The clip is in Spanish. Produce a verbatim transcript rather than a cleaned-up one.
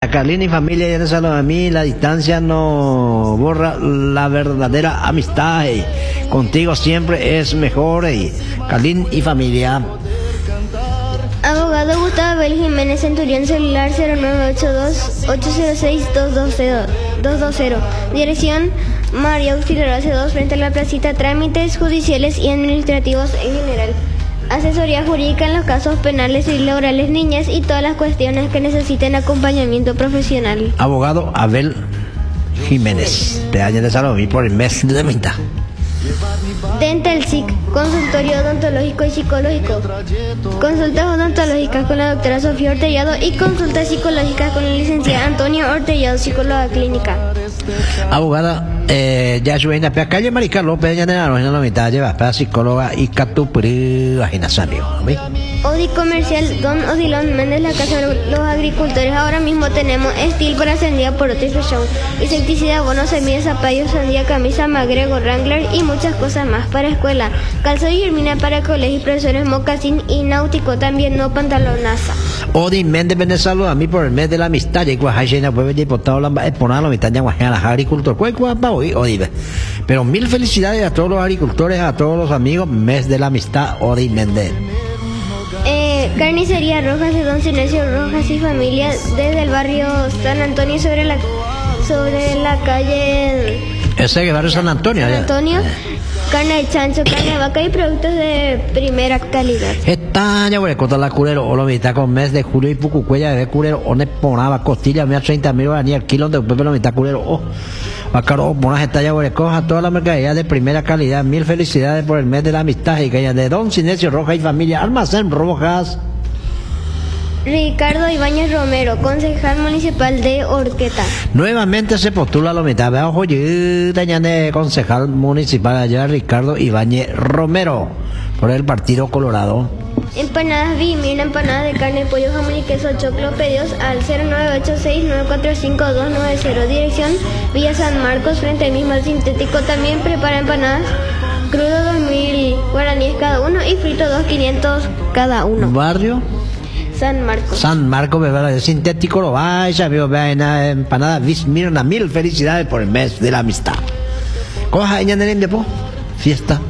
Carlín y familia, ya no a mí, la distancia no borra la verdadera amistad. Y contigo siempre es mejor. Y Carlín y familia. Abogado Gustavo Abel Jiménez, Centurión, celular cero nueve ocho dos, ocho cero seis, dos dos cero. Dirección María Auxiliar C dos, frente a la placita. Trámites judiciales y administrativos en general. Asesoría jurídica en los casos penales y laborales, niñas y todas las cuestiones que necesiten acompañamiento profesional. Abogado Abel Jiménez, te añade de salud por el mes de mitad. Dental S I C, consultorio odontológico y psicológico. Consultas odontológicas con la doctora Sofía Ortellado y consultas psicológicas con la licenciada Antonia Ortellado, psicóloga clínica. Abogada, eh, ya suena para calle Maricar López, ya en la mitad, lleva para psicóloga y catupri aginasario. Odi Comercial, Don Odilon Méndez, la casa de los agricultores. Ahora mismo tenemos Steel para sandía, poroto y fechón, insecticida, bonos, semillas, zapallos, sandía, camisa, magrego, Wrangler y muchas cosas más para escuela. Calzado y germina para colegios y profesores, mocasín y náutico también, no pantalonaza. Odi Méndez, me saluda a mí por el mes de la amistad. Y Guajayena, pues, diputado, la exponer la mitad de Guajayana, los agricultores. ¿Cuál guapa hoy? Odi, pero mil felicidades a todos los agricultores, a todos los amigos. Mes de la amistad, Odi Méndez. Eh, carnicería Rojas de Don Silencio Rojas y familia, desde el barrio San Antonio, sobre la sobre la calle. Ese que barrio San Antonio. San Antonio. Carne de chancho, carne de vaca y productos de primera calidad. Esta ya voy a contar la curero, o lo mitad con mes de julio y pucucuella de curero, o ne ponaba costilla, me a treinta mil ni el kilo de pepe lo mitad curero, oh. Bacaro, buenas esta ya voy a coja toda la mercadería de primera calidad. Mil felicidades por el mes de la amistad y que haya de Don Sinesio Rojas y familia, Almacén Rojas. Ricardo Ibáñez Romero, concejal municipal de Orqueta. Nuevamente se postula a la mitad de ojo de concejal municipal allá, Ricardo Ibáñez Romero, por el Partido Colorado. Empanadas Vimir, empanadas de carne, pollo, jamón y queso, choclo, pedidos al cero nueve ocho seis, nueve cuatro cinco, dos nueve cero. Dirección Villa San Marcos, frente al mismo al sintético. También prepara empanadas crudo dos mil guaraníes cada uno y frito dos quinientos cada uno. Barrio San Marcos. San Marcos, bebé, el sintético lo vaya, veo, vean, empanada Vismirna, mil felicidades por el mes de la amistad. Coja, ella en el fiesta.